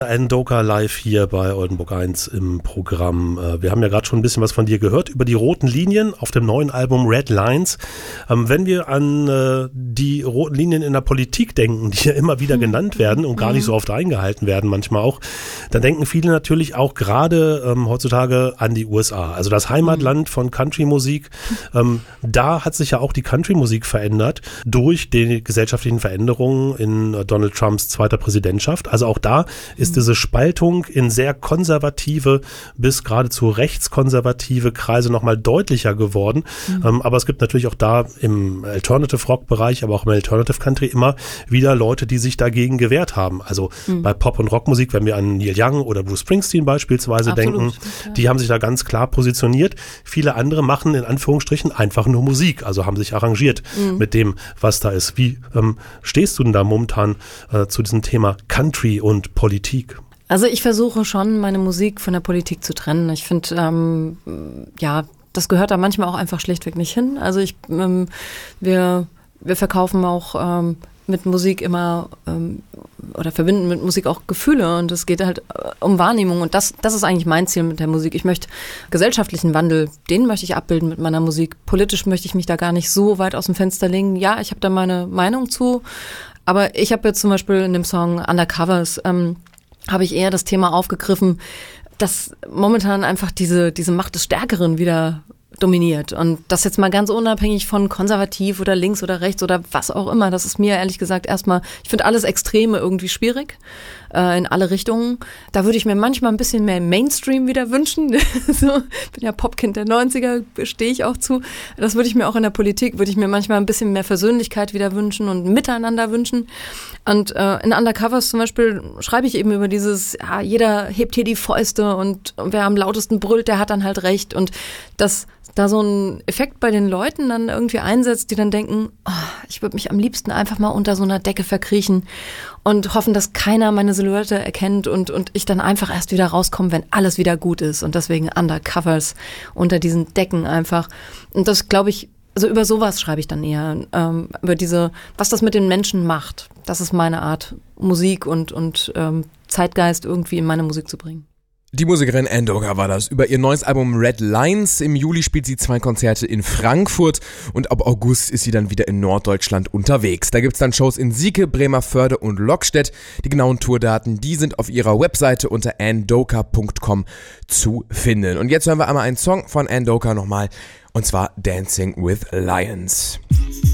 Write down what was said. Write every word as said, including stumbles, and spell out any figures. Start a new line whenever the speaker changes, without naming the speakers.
Anne Doka live hier bei Oldenburg eins im Programm. Wir haben ja gerade schon ein bisschen was von dir gehört über die roten Linien auf dem neuen Album Red Lines. Wenn wir an die roten Linien in der Politik denken, die ja immer wieder genannt werden und gar nicht so oft eingehalten werden manchmal auch, dann denken viele natürlich auch gerade ähm, heutzutage an die U S A. Also das Heimatland von Country-Musik. Ähm, da hat sich ja auch die Country-Musik verändert durch die gesellschaftlichen Veränderungen in Donald Trumps zweiter Präsidentschaft. Also auch da ist diese Spaltung in sehr konservative bis geradezu rechtskonservative Kreise nochmal deutlicher geworden. Mhm. Ähm, aber es gibt natürlich auch da im Alternative-Rock-Bereich, aber auch im Alternative-Country immer wieder Leute, die sich dagegen gewehrt haben. Also mhm. bei Pop- und Rockmusik, wenn wir an Neil Young oder Bruce Springsteen beispielsweise Absolut. denken, ja. die haben sich da ganz klar positioniert. Viele andere machen in Anführungsstrichen einfach nur Musik, also haben sich arrangiert mhm. mit dem, was da ist. Wie ähm, stehst du denn da momentan äh, zu diesem Thema Country und Politik?
Also ich versuche schon, meine Musik von der Politik zu trennen. Ich finde, ähm, ja, das gehört da manchmal auch einfach schlichtweg nicht hin. Also ich, ähm, wir, wir verkaufen auch ähm, mit Musik immer ähm, oder verbinden mit Musik auch Gefühle und es geht halt äh, um Wahrnehmung und das, das ist eigentlich mein Ziel mit der Musik. Ich möchte gesellschaftlichen Wandel, den möchte ich abbilden mit meiner Musik. Politisch möchte ich mich da gar nicht so weit aus dem Fenster legen. Ja, ich habe da meine Meinung zu, aber ich habe jetzt zum Beispiel in dem Song Undercovers ähm, habe ich eher das Thema aufgegriffen, dass momentan einfach diese diese Macht des Stärkeren wieder dominiert. Und das jetzt mal ganz unabhängig von konservativ oder links oder rechts oder was auch immer. Das ist mir ehrlich gesagt erstmal, ich finde alles Extreme irgendwie schwierig, äh, in alle Richtungen. Da würde ich mir manchmal ein bisschen mehr Mainstream wieder wünschen. So, bin ja Popkind der neunziger, stehe ich auch zu. Das würde ich mir auch in der Politik, würde ich mir manchmal ein bisschen mehr Versöhnlichkeit wieder wünschen und Miteinander wünschen. Und äh, in Undercovers zum Beispiel schreibe ich eben über dieses, ja, jeder hebt hier die Fäuste und wer am lautesten brüllt, der hat dann halt recht. Und das da so ein Effekt bei den Leuten dann irgendwie einsetzt, die dann denken, oh, ich würde mich am liebsten einfach mal unter so einer Decke verkriechen und hoffen, dass keiner meine Silhouette erkennt und und ich dann einfach erst wieder rauskomme, wenn alles wieder gut ist. Und deswegen Undercovers unter diesen Decken einfach. Und das glaube ich, also über sowas schreibe ich dann eher, ähm, über diese, was das mit den Menschen macht. Das ist meine Art, Musik und, und ähm, Zeitgeist irgendwie in meine Musik zu bringen.
Die Musikerin Anne Doka war das. Über ihr neues Album Red Lines. Im Juli spielt sie zwei Konzerte in Frankfurt und ab August ist sie dann wieder in Norddeutschland unterwegs. Da gibt's dann Shows in Sieke, Bremervörde und Lockstedt. Die genauen Tourdaten, die sind auf ihrer Webseite unter anne doka punkt com zu finden. Und jetzt hören wir einmal einen Song von Anne Doka nochmal, und zwar Dancing with Lions.